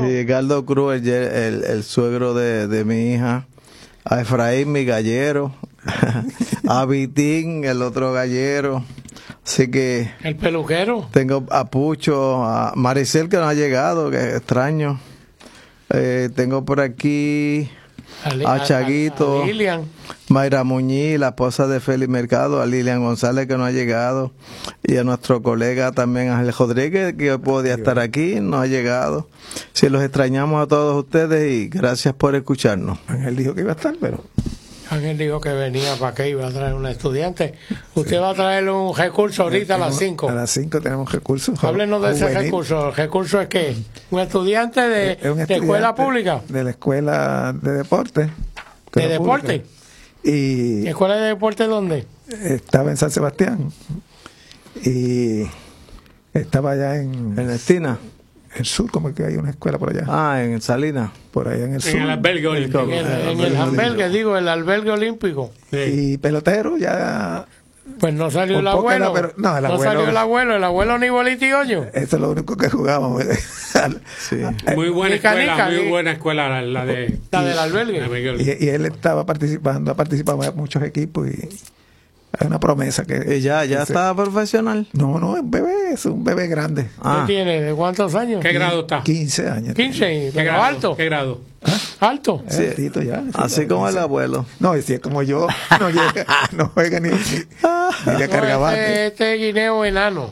Sí, Edgardo Cruz, el suegro de mi hija. A Efraín, mi gallero. A Vitín, el otro gallero. Así que... El peluquero. Tengo a Pucho, a Maricel, que no ha llegado, que es extraño. Tengo por aquí a Chaguito, a Lilian. Mayra Muñiz, la esposa de Félix Mercado, a Lilian González, que no ha llegado, y a nuestro colega también Ángel Rodríguez, que hoy podía estar aquí, no ha llegado. Si los extrañamos a todos ustedes y gracias por escucharnos. Ángel dijo que iba a estar, pero... Ángel dijo que venía para acá, iba a traer un estudiante. Usted va a traer un recurso ahorita a las 5. A las 5 tenemos recursos. Háblenos de ese recurso. ¿El recurso es qué? ¿Un estudiante de escuela pública? De la escuela de deporte. ¿De deporte? Y ¿Escuela de deporte dónde? Estaba en San Sebastián. Y estaba allá en Estina. El sur, como que hay una escuela por allá. Ah, en Salinas. Por allá en el sur. En el albergue olímpico. En el albergue, digo, el albergue olímpico. Sí. Y pelotero ya... Pues no salió el abuelo. No salió el abuelo ni bolita y hoyo. Eso es lo único que jugábamos. Sí. Muy buena escuela, muy buena escuela la del albergue. Y él estaba participando, ha participado en muchos equipos y hay una promesa que... ¿Ya estaba profesional? No, es un bebé grande. ¿Qué tiene? ¿De cuántos años? ¿Qué grado está? 15 años. 15, pero alto. ¿Qué grado? Alto. Sí. Ya, así como el abuelo. No, si es como yo, no llega, no juega ni le carga bate. Este guineo enano.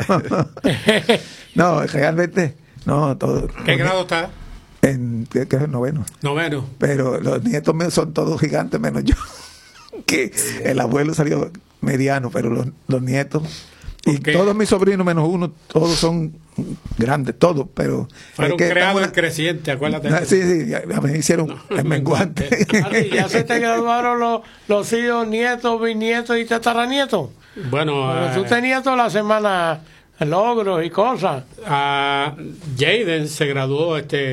No, realmente, no, todo. ¿Qué grado está? Creo que es noveno. Pero los nietos míos son todos gigantes menos yo. Que el abuelo salió mediano, pero los nietos y todos mis sobrinos menos uno, todos son grandes, todos, pero fueron creados en creciente, acuérdate. Sí, ya me hicieron el menguante. ¿Ya se te graduaron los hijos, nietos, bisnietos y tataranietos? Bueno, tú tenías toda la semana logros y cosas. Jaden se graduó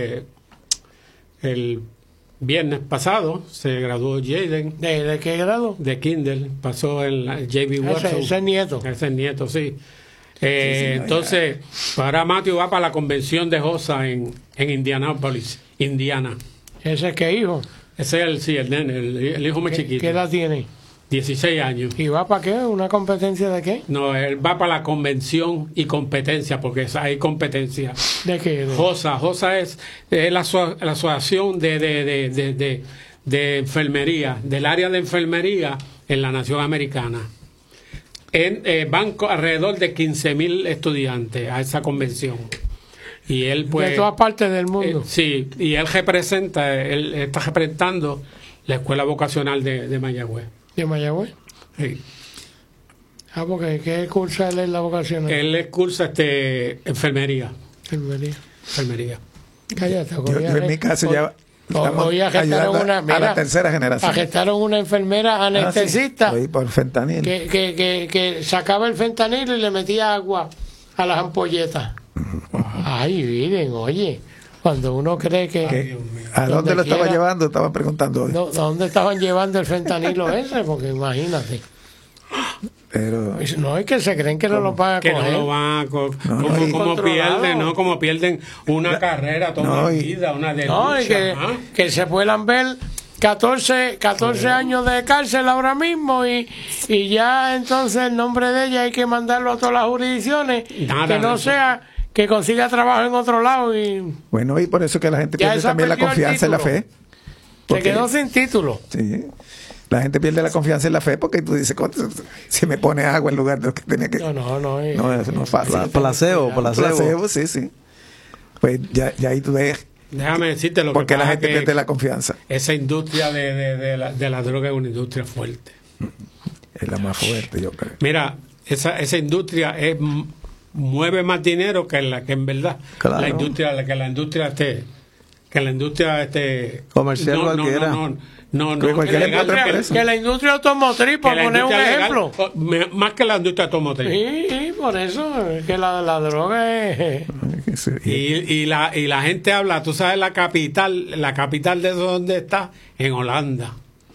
el viernes pasado, se graduó Jaden. ¿De qué grado? De Kindle, pasó el JB Watson. Ese nieto. Ese nieto, sí. Entonces, ahora Matthew va para la convención de Josa en Indianapolis, Indiana. ¿Ese es qué hijo? Ese es el hijo más chiquito. ¿Qué edad tiene? 16 años. ¿Y va para qué? ¿Una competencia de qué? No, él va para la convención y competencia, porque hay competencia. ¿De qué? Josa es la asociación de enfermería, del área de enfermería en la nación americana. Van alrededor de 15,000 estudiantes a esa convención. Y él, pues, de todas partes del mundo. Sí, y él está representando la escuela vocacional de Mayagüez. ¿De Mayagüez? Sí. Porque ¿qué cursa él en la vocacional? Él cursa enfermería. Cállate. Yo en mi caso ya hoy agestaron a la tercera generación. Agestaron una enfermera anestesista por fentanil. Que sacaba el fentanil y le metía agua a las ampolletas. Ay, miren, oye, cuando uno cree que... ¿A dónde lo estaba llevando? Estaban preguntando hoy. ¿A dónde estaban llevando el fentanilo ese? Porque imagínate. Pero no, es que se creen que no lo van a coger. Que no lo van a coger. Como pierden una carrera toda vida, una de lucha. Que se puedan ver 14 años de cárcel ahora mismo y ya entonces el nombre de ella hay que mandarlo a todas las jurisdicciones. Que no sea que consiga trabajo en otro lado. Bueno, y por eso que la gente pierde también la confianza en la fe. Se quedó sin título. Sí. La gente pierde la confianza en la fe porque tú dices, si me pone agua en lugar de lo que tenía que... No, eso no es fácil. Placebo, sí. Pues ya ahí tú ves. Déjame decirte lo porque que la gente pierde la confianza. Esa industria de la droga es una industria fuerte. Es la más fuerte, yo creo. Mira, esa industria mueve más dinero que en verdad. Claro. La industria comercial cualquiera. Que la industria automotriz, por poner un ejemplo. Más que la industria automotriz. Sí, por eso, que la droga es... Y la gente habla, tú sabes, la capital de eso, ¿dónde está? En Holanda.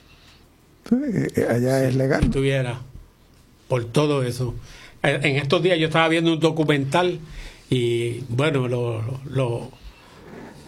Allá es legal. Estuviera por todo eso. En estos días yo estaba viendo un documental y bueno,